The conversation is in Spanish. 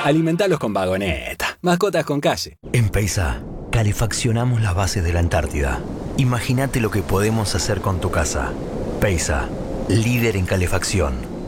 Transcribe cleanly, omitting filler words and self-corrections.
Alimentalos con Vagoneta. Mascotas con calle. En Peisa, calefaccionamos las bases de la Antártida. Imagínate lo que podemos hacer con tu casa. Peisa, líder en calefacción.